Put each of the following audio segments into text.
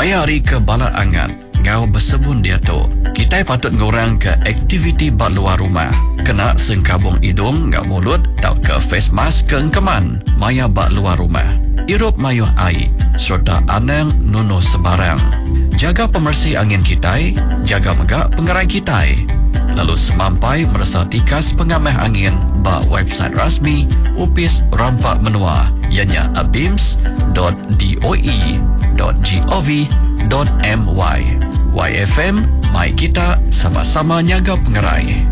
Mayari ke bala angan, ngau bersebun dia tu. Kita patut ngorang ke aktiviti bak luar rumah. Kena sengkabung hidung ngau mulut, tau ke face mask ke keman. Maya bak luar rumah. Irup mayuh air, serta anang nunuh sebarang. Jaga pemersih angin kita, jaga megak pengerai kita. Lalu semampai merasa tikas pengamah angin ba website rasmi Upis Rampak Menua, ianya abims.doe.gov.my. YFM, mai kita sama-sama nyaga pengerai.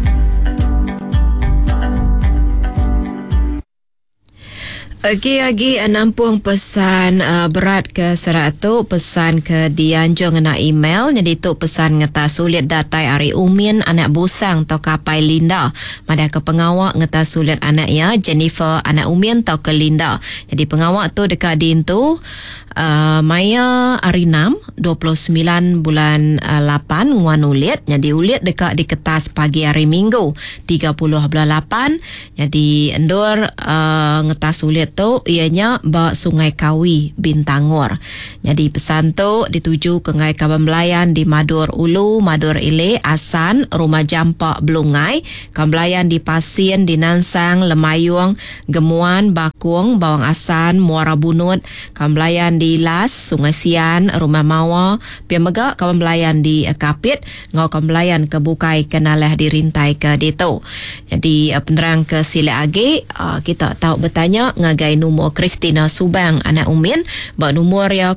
Agi nampung pesan berat ke seratu pesan ke dianjur ngena email jadi tu pesan ngeta sulit datai Ari Umin anak busang tau kapai Linda madah ke pengawak ngeta sulit anak ya Jennifer anak Umin tau ke Linda jadi pengawak tu dekat din tu Maya hari 6 29 bulan 8 nguan ulit jadi ulit dekat di kertas pagi hari Minggu 30 bulan 8 jadi endur ngetas ulit tu ianya ba Sungai Kawi Bintangor jadi pesan tu dituju ke ngai Kabambelayan di Madur Ulu Madur Ile Asan Rumah Jampak Belungai Kabambelayan di Pasien di Nansang Lemayung Gemuan Bakung Bawang Asan Muara Bunut Kabambelayan di Las, Sungai Sian, Rumah Mawa, Piamegak, Kabambelayan di Kapit, Ngau Kabambelayan ke Bukai Kenalah di Rintai ke Deto. Jadi penerang ke Sila Age, kita tahu bertanya ngagai nombor Kristina Subang anak Umin, bak nombor ya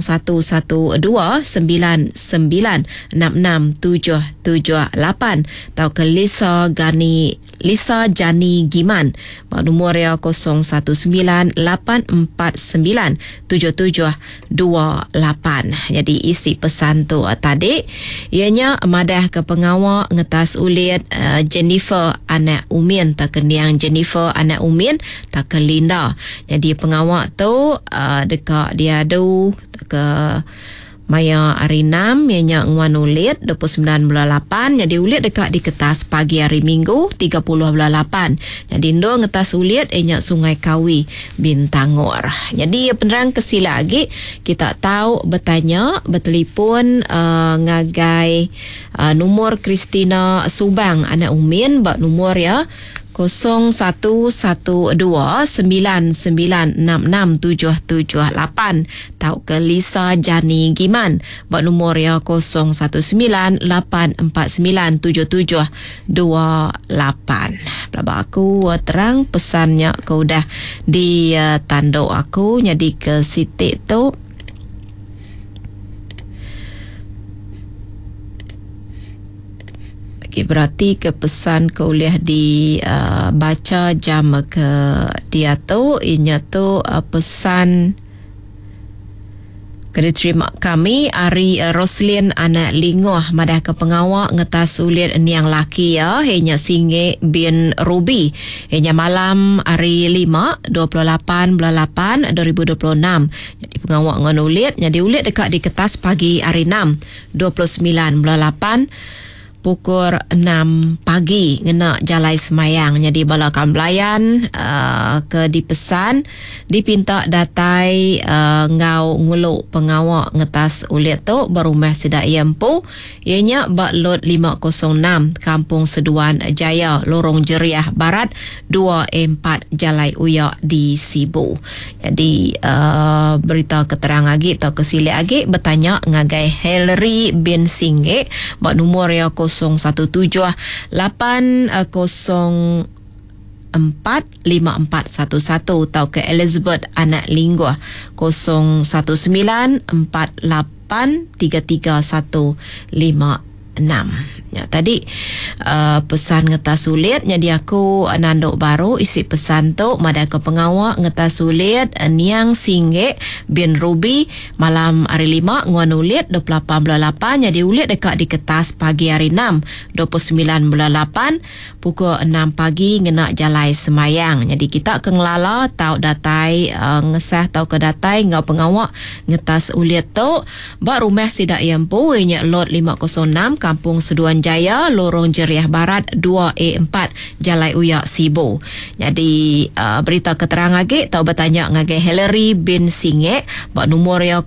011299667778 tahu ke Lisa Jani Giman, bak nombor ya 0198497728. Jadi isi pesan tu tadi ianya madah ke pengawal ngetas ulit Jennifer anak Umin tak keniang Jennifer anak Umin tak ke Linda. Jadi pengawal tu dekat dia adu ke Maya hari 6 ianya nguan ulit 29 bulan 8 jadi ulit dekat di kertas pagi hari Minggu 30 bulan 8 jadi ndo ngetas ulit ianya Sungai Kawi Bintangor. Jadi penerang kesila lagi kita tahu bertanya bertelefon ngagai nomor Kristina Subang anak Umin bak nomor ya 011299667778 tahu ke Lisa Jani Giman bak nombor ya 0198497728. Pelabak aku terang pesannya kau dah di tanduk aku jadi ke sitik tu berarti ke pesan kau lihat di baca jam ke dia tu inya tu pesan diterima kami Ari Roslin anak Lingoh madah ke pengawak ngetas ulit niang laki ya hanya Singe bin Ruby hanya malam hari 5 28 bulan 8 2026 jadi pengawak ngan ulit jadi ulit dekat di kertas pagi hari 6 29 bulan 8 pukul 6 pagi ngena Jalai Semayang jadi bala Kabambelayan ke dipesan dipinta datai ngau nguluk pengawak ngetas ulit tu berumah sedak Yempu ianya bak lot 506 Kampung Seduan Jaya Lorong Jeriah Barat 24 Jalai Uyak di Sibu. Jadi berita keterangan lagi atau kesili lagi bertanya ngagai Hillary bin Singge bak nomor ya 0174545411 atau ke Elizabeth anak Linggua 0194833156. Ya, tadi pesan ngetas sulit jadi aku nanduk baru isi pesan tu madah ke pengawak ngetas sulit niang Singe bin Ruby malam hari 5 nguan ulit 28 bulan 8 jadi ulit dekat di kertas pagi hari 6 29 bulan 8 pukul 6 pagi ngena Jalai Semayang jadi kita ke ngelala tau datai ngesah tau ke datai ngau pengawak ngetas ulit tu bak rumah sidak Yempu inya lot 506 Kampung Seduan Jaya, Lorong Jeriah Barat 2A4, Jalai Uyak, Sibu. Jadi berita keterangan lagi tau bertanya ngage Hillary bin Singe bak nombor ya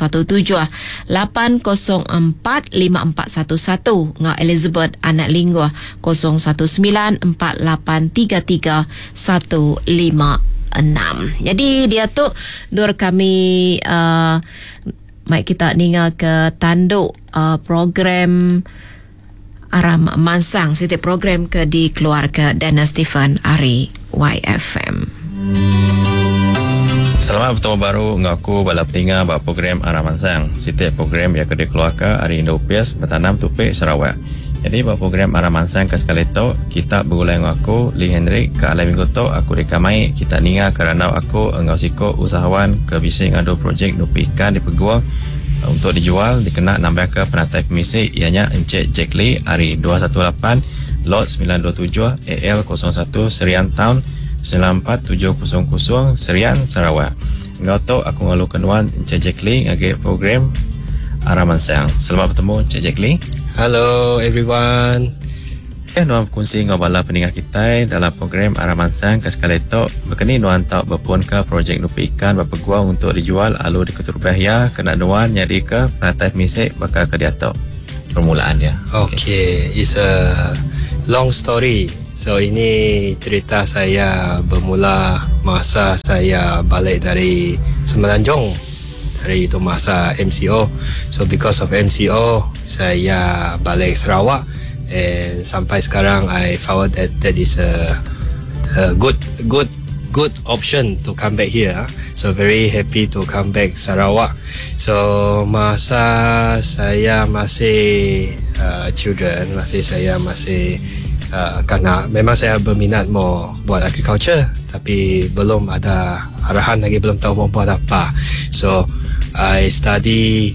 017-804-5411 ngak Elizabeth anak lingua 019-4833-156. Jadi dia tu dur kami mai kita ningal ke tanduk program Aram Mansang setiap program ke di keluarga Dana Stephen Ari YFM. Selamat bertemu baru ngaku balap tinggal bak program Aram Mansang. Setiap program yang kedua keluarga Ari Indopias bertanam tupik Sarawak. Jadi bak program Aram Mansang ke sekali tu kita bergulai ngaku Lee Hendrik ke alam minggu tu aku rekamai kita ningal kerana aku engau siko usahawan ke bising adu projek nupi ikan di Peguang untuk dijual dikena nambah ke penatai pemisi ianya Encik Jack Lee Ari 218 lot 927 AL01 Serian Town 94700 Serian Sarawak. Engau tu aku ngalu kenuan Encik Jack Lee ngage program Aram Mansang. Selamat bertemu Encik Jack Lee. Hello everyone. Nuan kongsi ngau bala pendengar kita dalam program Aram Mansang ke sekali tu berkini nuan tak berpun ke projek nupi ikan berpeguang untuk dijual alu di Keturbahya kena nuan nyari ke penatai misik bakal ke diatok permulaan dia. Okay, it's a long story. So ini cerita saya bermula masa saya balik dari Semenanjung, dari itu masa MCO. So because of MCO saya balik Sarawak. And sampai sekarang I found that is a good option to come back here. So very happy to come back Sarawak. So masa saya masih children, saya masih kanak, memang saya berminat mau buat agriculture, tapi belum ada arahan lagi, belum tahu mau buat apa. So I study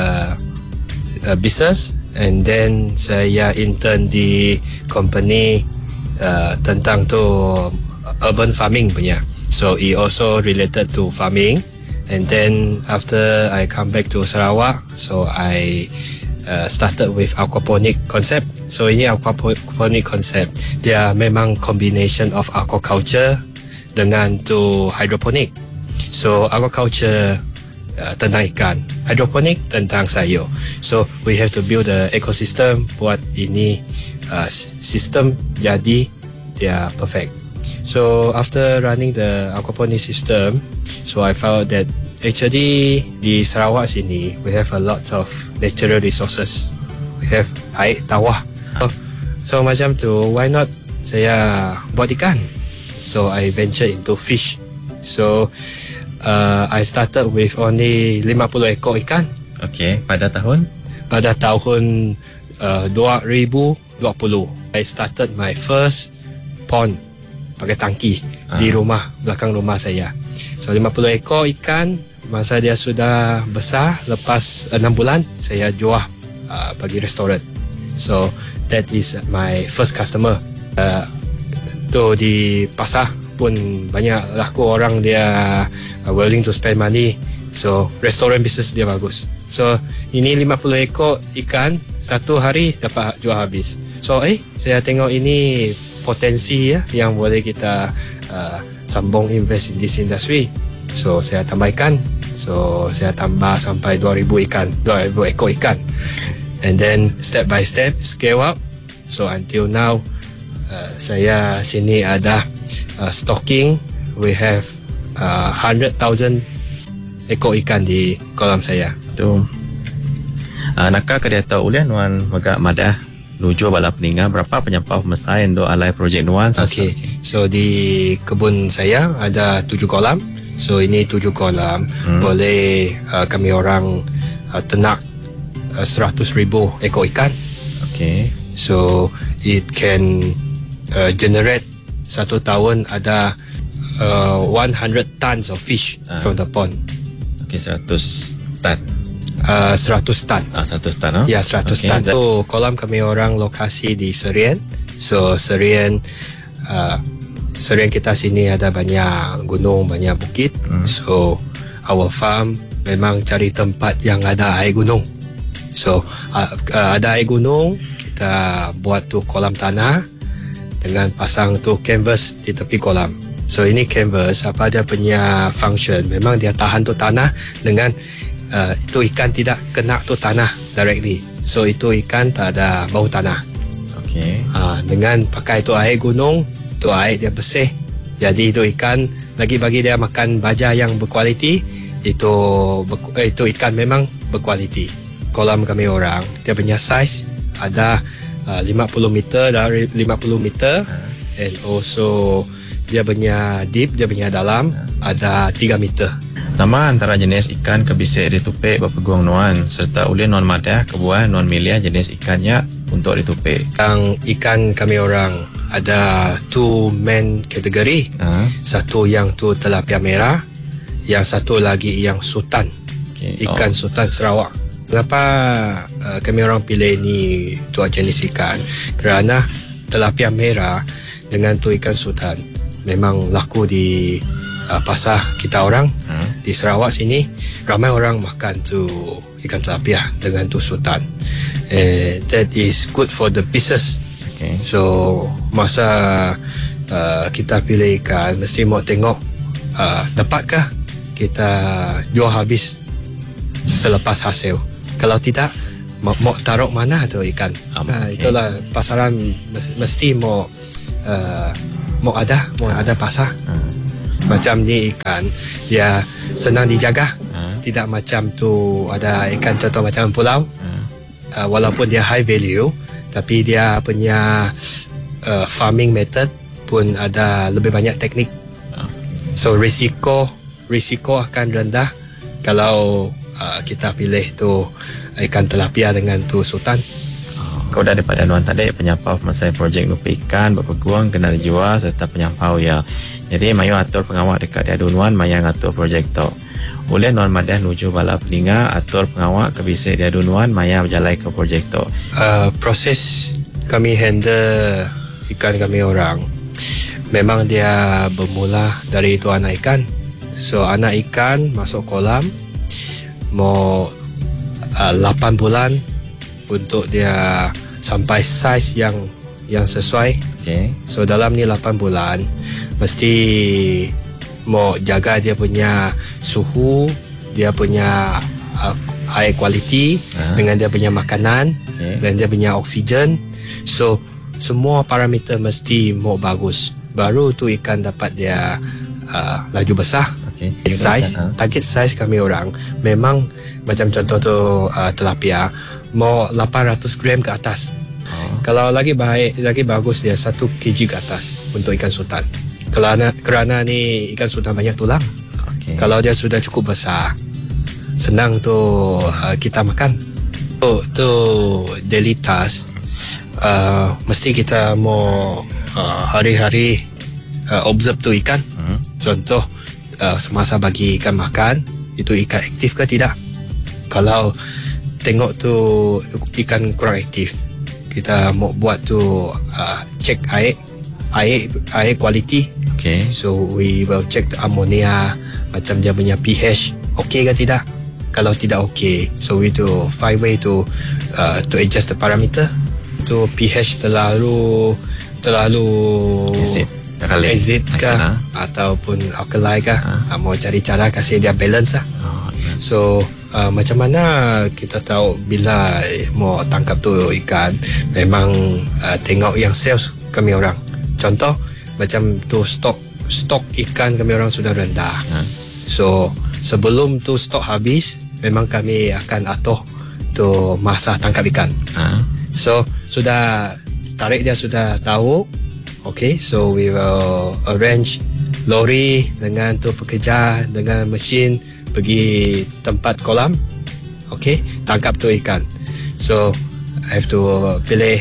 business. And then saya intern di company tentang tu urban farming punya. So it also related to farming. And then after I come back to Sarawak, so I started with aquaponic concept. So ini aquaponic concept, dia memang combination of aquaculture dengan tu hydroponic. So aquaculture tentang ikan, hydroponic tentang sayur. So we have to build the ecosystem buat ini system jadi dia perfect. So after running the aquaponic system, so I found that actually di Sarawak sini we have a lot of natural resources. We have air tawar. So macam tu, why not saya buat ikan? So I venture into fish. So I started with only 50 ekor ikan. Okay, pada tahun? Pada tahun 2020. I started my first pond pakai tangki di rumah, belakang rumah saya. So 50 ekor ikan, masa dia sudah besar, lepas 6 bulan, saya jual bagi restoran. So that is my first customer. Tu di pasar pun banyak laku orang dia willing to spend money. So restoran business dia bagus. So ini 50 ekor ikan satu hari dapat jual habis. So saya tengok ini potensi yang boleh kita sambung invest in this industry. So saya tambahkan. So saya tambah sampai 2000 ekor ikan. And then step by step scale up. So until now saya sini ada stocking, we have 100,000 ekor ikan di kolam saya. Tu. Nakah ke dia tahu ulian nuan megak madah nuju bala peninggal berapa penyampau pemesain do alai projek nuan. Okay. So di kebun saya ada 7 kolam. So ini 7 kolam boleh kami orang ternak 100,000 ekor ikan. Okay. So it can generate satu tahun ada 100 tons of fish from the pond. Okay, 100 tan. 100 tan. 100 tan. Ya, 100 tan. So kolam kami orang lokasi di Serian. So Serian kita sini ada banyak gunung, banyak bukit. So our farm memang cari tempat yang ada air gunung. So ada air gunung, kita buat tu kolam tanah dengan pasang tu canvas di tepi kolam. So ini canvas, apa dia punya function, memang dia tahan tu tanah dengan itu ikan tidak kena tu tanah directly. So itu ikan tak ada bau tanah. Okey. Dengan pakai tu air gunung, tu air dia bersih. Jadi itu ikan lagi bagi dia makan baja yang berkualiti, itu ikan memang berkualiti. Kolam kami orang, dia punya size ada 50 meter dari 50 meter, and also dia punya deep, dia punya dalam ada 3 meter. Nama antara jenis ikan kebisik ditupik berpeguang nuan serta ulin non madah kebuah non milia jenis ikannya untuk ditupik. Yang ikan kami orang ada 2 main kategori. Satu yang tu tilapia merah, yang satu lagi yang sultan. Ikan sultan Sarawak. Kenapa kami orang pilih ni dua jenis ikan? Kerana tilapia merah dengan tu ikan sultan memang laku di pasar kita orang. Di Sarawak sini ramai orang makan tu ikan tilapia dengan tu sultan. That is good for the pieces. So masa kita pilih ikan, mesti mau tengok dapatkah kita jual habis selepas hasil. Kalau tidak, mau taruh mana tu ikan. Itulah pasaran mesti mau ada pasar. Macam ni ikan dia senang dijaga, tidak macam tu ada ikan contoh macam pulau, walaupun dia high value tapi dia punya farming method pun ada lebih banyak teknik. So risiko akan rendah kalau kita pilih tu ikan tilapia dengan tu sultan. Kau dah daripada nuan tadi penyampau masa projek nupi ikan berpeguang kena dijual serta penyampau ya. Jadi mayu atur pengawak dekat dia nuan maya ngatur projek tu. Oleh nuan madah nuju bala peninga atur pengawak kebisik dia nuan maya berjalan ke projek tu. Proses kami handle ikan kami orang memang dia bermula dari itu anak ikan. So anak ikan masuk kolam mau 8 bulan untuk dia sampai saiz yang sesuai. So dalam ni 8 bulan mesti mau jaga dia punya suhu, dia punya air kualiti, dengan dia punya makanan, dan dia punya oksigen. So semua parameter mesti mau bagus, baru tu ikan dapat dia laju besar. Size, target size kami orang memang macam contoh tu tilapia mau 800 gram ke atas. Kalau lagi baik, lagi bagus dia 1 kg ke atas untuk ikan sultan. Kerana ni ikan sultan banyak tulang. Kalau dia sudah cukup besar, senang tu kita makan. Tu daily task. Mesti kita mau hari-hari observe tu ikan. Contoh semasa bagi ikan makan, itu ikan aktif ke tidak. Kalau tengok tu ikan kurang aktif, kita mau buat tu check air kualiti. So we will check the ammonia, macam dia punya pH okey ke tidak. Kalau tidak okey, so we do 5 way to adjust the parameter. Tu pH terlalu acid ke ataupun alkali ke, mau cari cara kasih dia balance lah. So macam mana kita tahu bila mau tangkap tu ikan, memang tengok yang sales kami orang. Contoh macam tu stok ikan kami orang sudah rendah. So sebelum tu stok habis, memang kami akan atur tu masa tangkap ikan. So sudah tarik dia sudah tahu. Okay, so we will arrange lori dengan tu pekerja dengan mesin pergi tempat kolam. Okay, tangkap tu ikan. So I have to pilih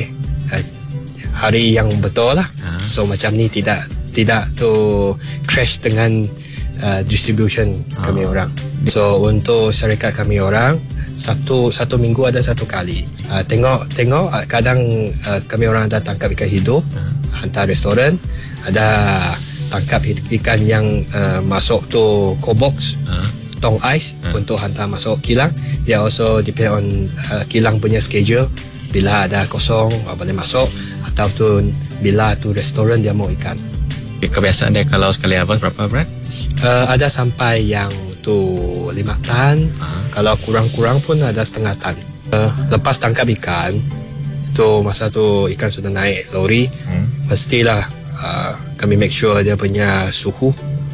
hari yang betul lah. So macam ni tidak tu crash dengan distribution kami orang. So untuk syarikat kami orang, satu minggu ada 1 kali. Tengok kadang kami orang ada tangkap ikan hidup, hantar restoran, ada tangkap ikan yang masuk tu cold box. tong ais untuk hantar masuk kilang. Dia also depend on kilang punya schedule, bila ada kosong boleh masuk, ataupun bila tu restoran dia mau ikan. Kebiasaan dia kalau sekali habis berapa berat? Ada sampai yang tu 5 tan. Kalau kurang-kurang pun ada setengah tan. Lepas tangkap ikan tu, masa tu ikan sudah naik lori, mestilah kami make sure dia punya suhu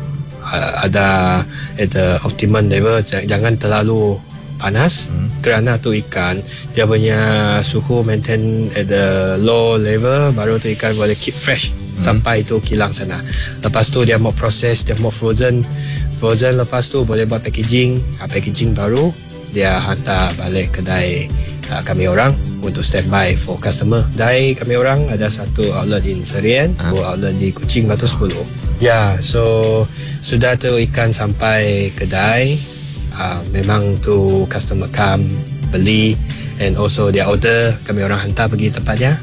ada at the optimum level, jangan terlalu panas, kerana tu ikan dia punya suhu maintain at the low level, baru tu ikan boleh keep fresh sampai tu kilang sana. Lepas tu dia mau proses, dia mau frozen, lepas tu boleh buat packaging baru dia hantar balik kedai kami orang untuk standby for customer. Dari kami orang ada satu outlet in Serian, dua outlet di Kuching, Batu 10. Ya, so sudah tu ikan sampai kedai, memang tu customer come beli, and also dia order, kami orang hantar pergi tempatnya.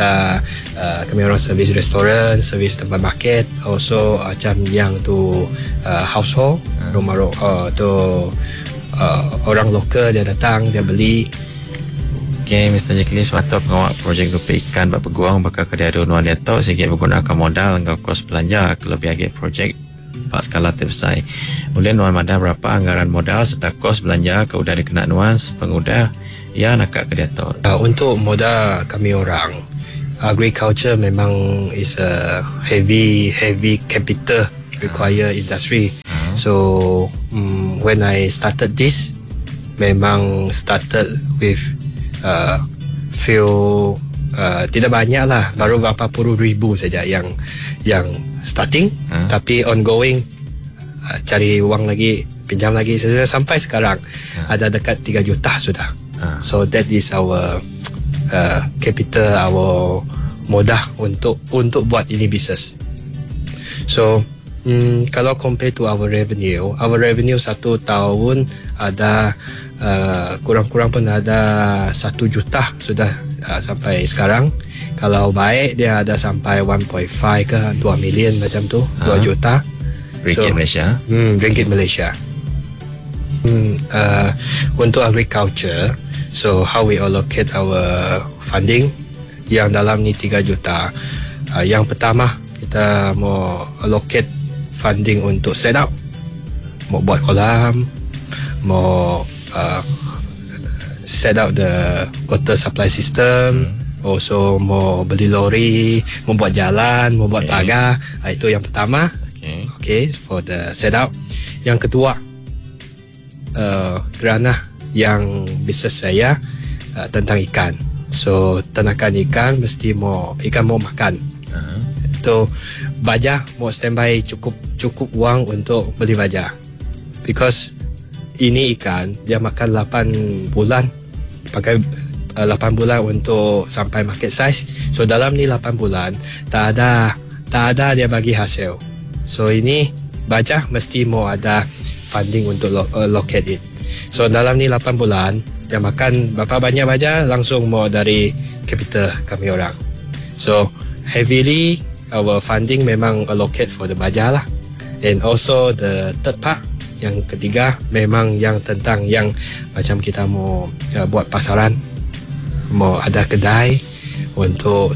Kami orang servis restoran, servis tempat market, also macam yang tu household, rumah tu orang lokal dia datang, dia beli. Okay, Mr. Jekli, suatu pengawal projek dupe ikan bak peguang bakal kedai nuan dia tu sikit menggunakan modal dengan kos belanja kelebih agak projek bak skala terbesar. Boleh nuan madah berapa anggaran modal serta kos belanja ke udah dikena nuan pengudah ya nak kedai tu. Untuk modal kami orang, agriculture memang is a heavy capital require industry. So when I started this, memang started with few tidak banyak lah, baru berapa puluh ribu saja yang starting, tapi ongoing cari uang lagi, pinjam lagi, sudah sampai sekarang ada dekat 3 juta sudah. So that is our capital, our modal untuk buat ini bisnes. So kalau compare to our revenue satu tahun ada kurang-kurang pun ada 1 juta sudah sampai sekarang. Kalau baik dia ada sampai 1.5 ke 2 million macam tu, 2 juta Ringgit Malaysia. Ringgit Malaysia. Untuk agriculture, so how we allocate our funding yang dalam ni 3 juta. Yang pertama kita mau allocate funding untuk set up, mau buat kolam, mau set up the water supply system, also mau beli lori, mau buat jalan, mau buat pagar. Itu yang pertama. Okay, for the set up. Yang kedua, kerana yang bisnes saya tentang ikan, so ternakan ikan mesti ikan mau makan. So baja mau standby cukup uang untuk beli baja, because ini ikan dia makan 8 bulan, pakai 8 bulan untuk sampai market size. So dalam ni 8 bulan tak ada dia bagi hasil. So ini baja mesti mau ada funding untuk locate it. So dalam ni 8 bulan dia makan berapa banyak baja, langsung mau dari capital kami orang. So heavily our funding memang allocate for the baja lah. And also the third part, yang ketiga, memang yang tentang yang macam kita mau buat pasaran, mau ada kedai untuk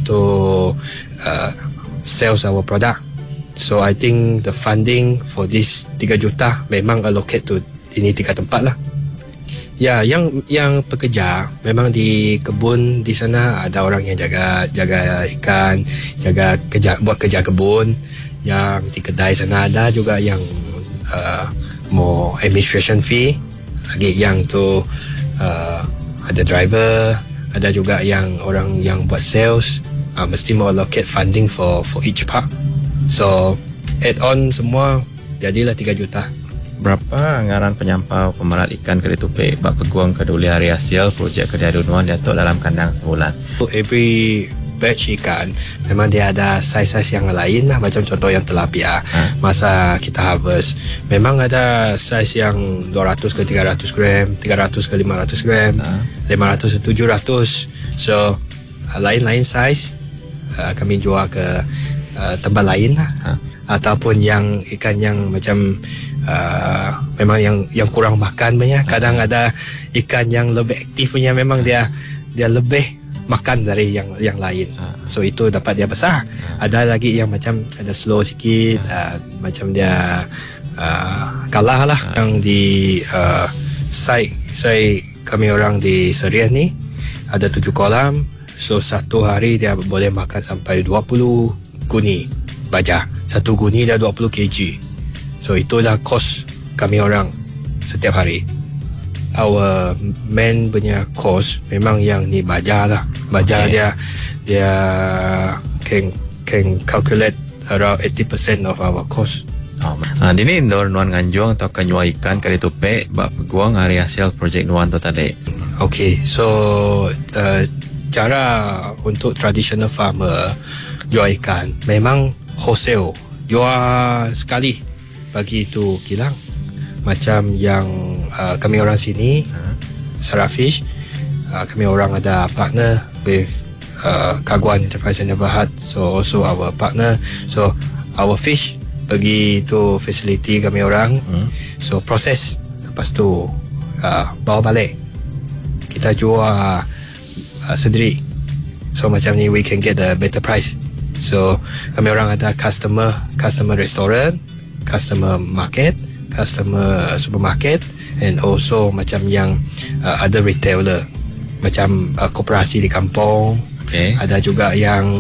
sales our product. So I think the funding for this 3 juta memang allocate to ini 3 tempat lah. Ya, yang pekerja memang di kebun di sana ada orang yang jaga ikan, buat kerja kebun. Yang di kedai sana ada juga yang mau administration fee. Lagi yang tu ada driver, ada juga yang orang yang buat sales. Mesti mau allocate funding for each part. So add on semua jadilah 3 juta. Berapa anggaran penyampau pemerat ikan kedai tupik bak peguang keduli hari hasil projek kedai dunuan datuk dalam kandang sebulan? Every batch ikan memang dia ada saiz-saiz yang lain lah. Macam contoh yang tilapia, masa kita harvest memang ada saiz yang 200 ke 300 gram, 300 ke 500 gram, 500 ke 700. So lain-lain saiz kami jual ke tempat lain lah. Ataupun yang ikan yang macam memang yang kurang makan punya. Kadang ada ikan yang lebih aktif punya, memang dia lebih makan dari yang lain. So itu dapat dia besar. Ada lagi yang macam ada slow sikit, macam dia kalah lah. Yang di site kami orang di Serian ni ada 7 kolam. So satu hari dia boleh makan sampai 20 guni baja. Satu guni dia 20 kg. So itulah kos kami orang setiap hari. Our main punya cost memang yang ni baja lah. Baja dia can calculate around 80% of our cost. Dini nuan nganjung atau kenyua ikan kali tupek bak peguang hari hasil projek nuan tu tadi. Okay, so cara untuk traditional farmer jual ikan memang wholesale, jual sekali bagi itu kilang. Macam yang kami orang sini Sarafish, kami orang ada partner with Kaguan Enterprise and Berhad, so also our partner. So our fish pergi tu facility kami orang, so proses, lepas tu bawa balik, kita jual sendiri. So macam ni we can get a better price. So kami orang ada customer restaurant, customer market, customer supermarket, and also macam yang ada retailer macam koperasi di kampung. Ada juga yang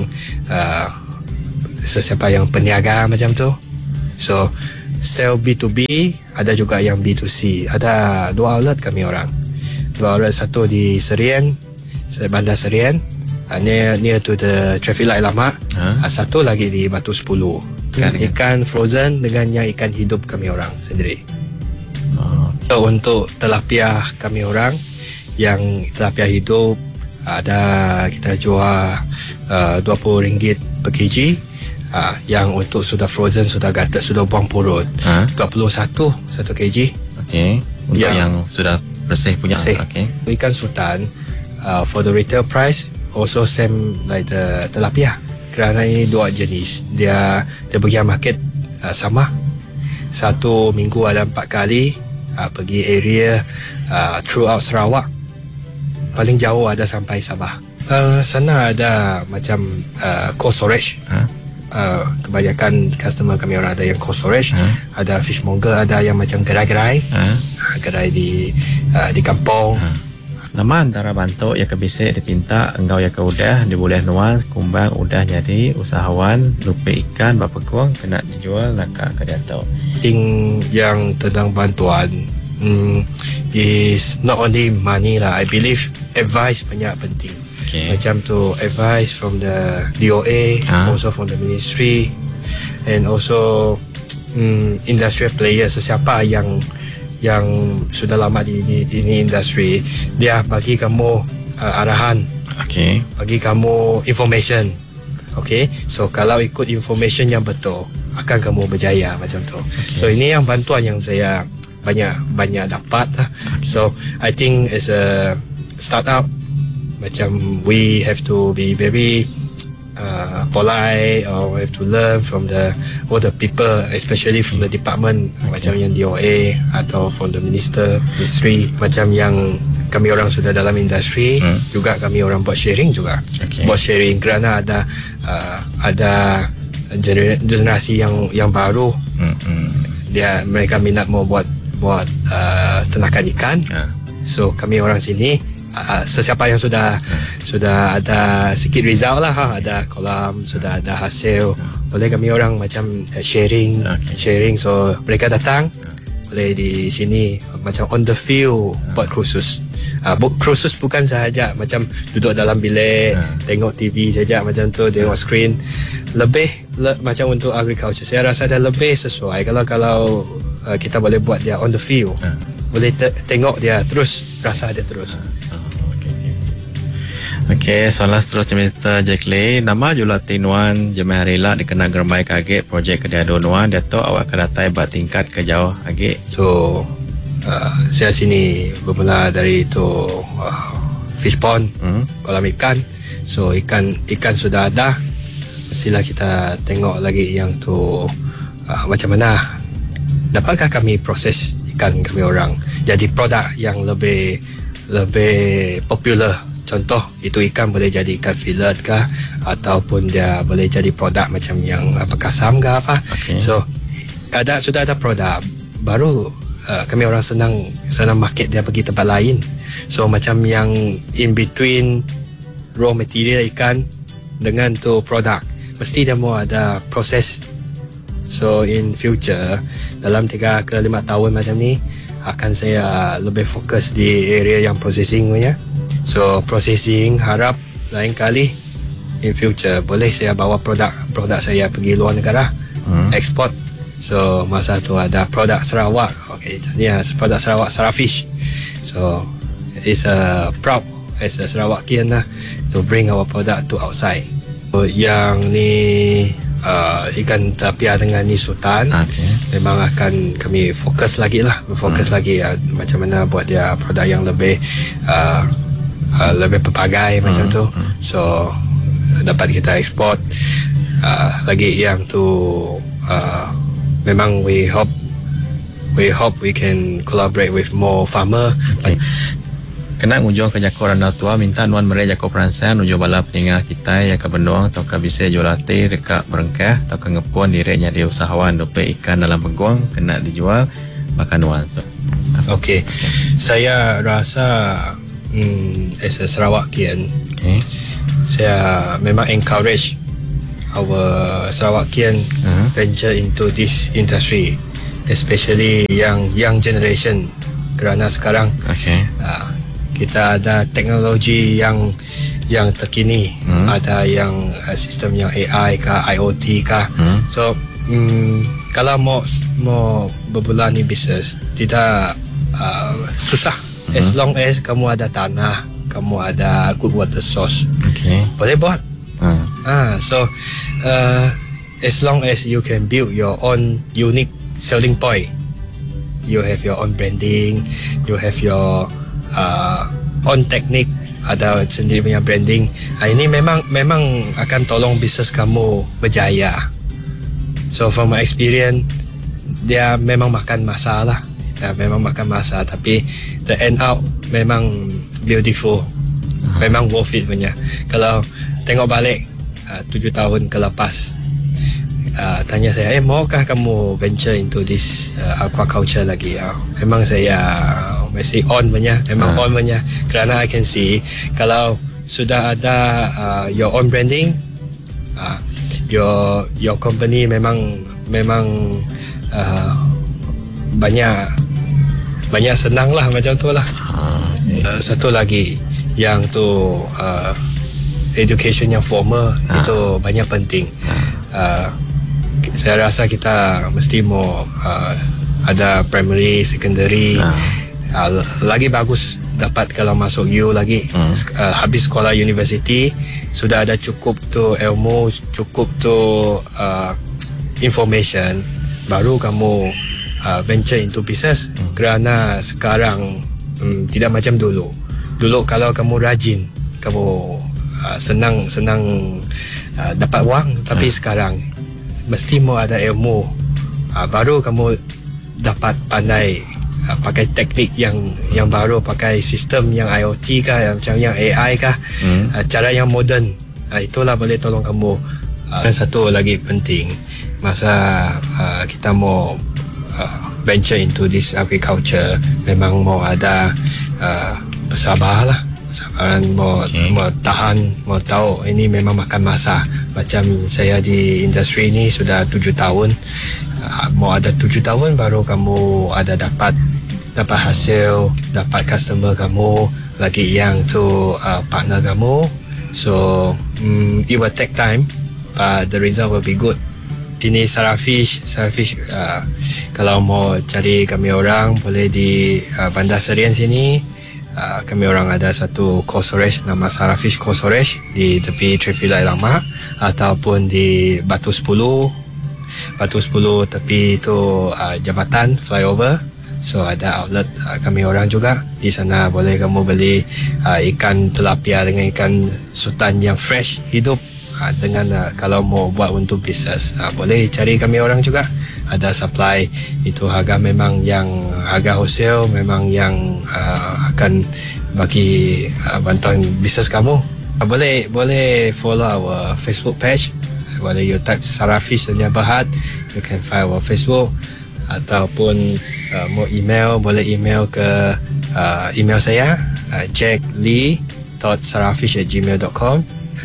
sesiapa yang peniaga macam tu. So sell B2B, ada juga yang B2C. Ada 2 outlet kami orang. 2 outlet, satu di Serian, Bandar Serian, near to the traffic light lama. Satu lagi di Batu 10. Ikan frozen dengan yang ikan hidup kami orang sendiri. So untuk tilapia kami orang, yang tilapia hidup ada kita jual RM20 per kg. Yang untuk sudah frozen, sudah gatal, sudah buang purut, 21 1 kg. Untuk yang sudah bersih punya. Ikan sultan for the retail price also same like the tilapia. Kerana ini 2 jenis, dia pergi market sama. Satu minggu ada 4 kali pergi area throughout Sarawak. Paling jauh ada sampai Sabah. Sana ada macam cold storage. Kebanyakan customer kami orang ada yang cold storage, ada fishmonger, ada yang macam gerai-gerai, gerai di kampung. Nama antara bantu ya kebisik dipinta engkau ya keudah dia boleh nuan kumbang udah jadi usahawan lupa ikan bapa kuang kena dijual nak ke datau. Thing yang tentang bantuan is not only money lah. I believe advice banyak penting. Macam tu advice from the DOA, also from the ministry, and also industrial players, sesiapa yang sudah lama di ini industri, dia bagi kamu arahan, bagi kamu information. So kalau ikut information yang betul, akan kamu berjaya macam tu. So ini yang bantuan yang saya banyak dapat lah. So I think as a startup, macam we have to be very polite, or we have to learn from all the people, especially from the department, macam yang DOA atau from the ministry, macam yang kami orang sudah dalam industri, juga kami orang buat sharing juga. Buat sharing kerana ada generasi yang baru, mereka minat mau buat ternakan ikan. So kami orang sini, sesiapa yang sudah ada sikit result lah, ada kolam, sudah ada hasil, boleh kami orang macam sharing. So mereka datang, boleh di sini macam on the field buat kursus. Kursus bukan sahaja macam duduk dalam bilik tengok TV saja macam tu, tengok screen. Macam untuk agriculture, saya rasa dia lebih sesuai kalau kita boleh buat dia on the field. Boleh tengok dia terus, rasa dia terus. Soalan seterusnya Mr. Jack Lee. Nama julat tinuan jemaah rela dikenal germai kaget projek kedai donuan Dato' awak kedatai buat tingkat ke jauh agak. So saya sini bermula dari itu fish pond, kolam ikan. So ikan sudah ada, mestilah kita tengok lagi yang tu macam mana dapatkah kami proses ikan kami orang jadi produk yang lebih popular. Contoh, itu ikan boleh jadi ikan fillet kah, ataupun dia boleh jadi produk macam yang kasam ke apa. So sudah ada produk baru, kami orang senang market dia pergi tempat lain. So macam yang in between raw material ikan dengan tu produk, mesti dia mau ada proses. So in future, dalam 3 ke 5 tahun macam ni, akan saya lebih fokus di area yang processing punya. So processing, harap lain kali in future boleh saya bawa produk saya pergi luar negara, export. So masa tu ada produk Sarawak, jadi produk Sarawak Sarafish. So it's a proud as a Sarawakian lah, to bring our product to outside. So, yang ni ikan tilapia dengan ni sultan, memang akan kami fokus lagi lah, lagi macam mana buat dia produk yang lebih pelbagai macam tu. So dapat kita ekspor lagi yang tu. Memang we hope we can collaborate with more farmer. Kena ujung ke jako randa tua minta nuan mere jako peransang ujung bala peningah kita yang ke benong atau ke bisa jualati dekat berengkah atau ke ngepon direknya di usahawan dope ikan dalam peguang kena dijual makan nuan. So okay. Saya rasa as a Sarawakian, saya memang encourage our Sarawakian venture into this industry, especially young generation, kerana sekarang kita ada teknologi yang terkini, ada yang sistem yang AI kah, IoT kah. So kalau mau berbulan ni bisnes tidak susah, as long as kamu ada tanah, kamu ada good water source, boleh buat. So as long as you can build your own unique selling point, you have your own branding, you have your own technique, ada sendiri punya branding, ini memang akan tolong bisnes kamu berjaya. So from my experience, dia memang makan masa lah, tapi the end out memang beautiful, memang worth it punya. Kalau tengok balik 7 tahun ke lepas, tanya saya, maukah kamu venture into this aquaculture lagi? Memang saya masih on punya, on punya, kerana I can see kalau sudah ada your own branding, your company memang banyak senang lah macam tu lah. Satu lagi yang tu education yang formal itu banyak penting. Saya rasa kita mesti mau ada primary, secondary. Lagi bagus dapat kalau masuk U lagi, habis sekolah university sudah ada cukup tu ilmu, cukup tu information, baru kamu venture into business. Kerana sekarang tidak macam dulu kalau kamu rajin, kamu senang dapat wang. Tapi sekarang mesti mau ada ilmu, baru kamu dapat pandai pakai teknik yang baru, pakai sistem yang IoT kah, macam yang AI kah, cara yang moden. Itulah boleh tolong kamu. Dan satu lagi penting, masa kita mau venture into this agriculture, memang mau ada bersabar lah, kesabaran, mau tahan, mau tahu ini memang makan masa. Macam saya di industri ni sudah 7 tahun, mau ada 7 tahun baru kamu ada dapat hasil, dapat customer kamu, lagi yang tu partner kamu. So it will take time, but the result will be good. Sini Sarafish, kalau mau cari kami orang boleh di Bandar Serian sini. Kami orang ada satu cold storage nama Sarafish Cold Storage di tepi Traffic Light lama, ataupun di Batu 10 tepi itu jambatan flyover. So ada outlet kami orang juga di sana, boleh kamu beli ikan tilapia dengan ikan sultan yang fresh, hidup. Dengan kalau mau buat untuk bisnes, boleh cari kami orang juga. ada supply itu harga memang yang harga wholesale, memang yang akan bagi bantuan bisnes kamu. Boleh follow our Facebook page. Boleh you type Sarafish Sdn Bhd, you can find our Facebook, ataupun mau email, boleh email ke email saya jacklee.sarafish@gmail.com,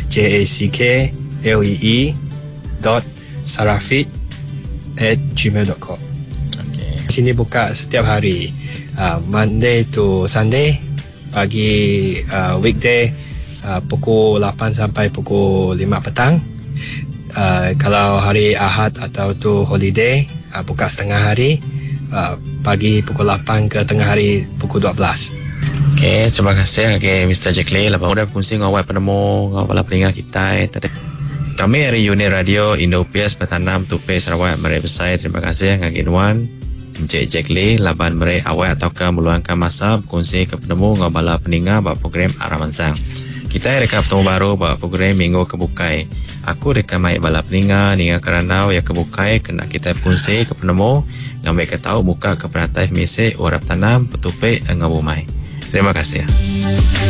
jacklee.sarafish@gmail.com. Okay. Sini buka setiap hari, Monday to Sunday, pagi weekday pukul 8 sampai pukul 5 petang. Kalau hari Ahad atau tu holiday, buka setengah hari, pagi pukul 8 ke tengah hari pukul 12. Okay, terima kasih Mr. Jack Lee. Lepas udah kongsi ngawai penemu ngawai peningat kita tadi. Kami dari unit radio Indo-PS Petanam Tupai Sarawak Merai Besar. Terima kasih ngaginuan Encik Jack Lee laban merai awal ataukah meluangkan masa berkongsi ke penemu ngawai peningat buat program Araman Sang. Kita rekap temu baru buat program Minggu Kebukai. Aku rekam mai bala peninga ninga keranau ya kebukai kena kita berkongsi ke penemu ngambil ke tahu muka ke peratai mesej urap tanam petupai ngabumai. Terima kasih.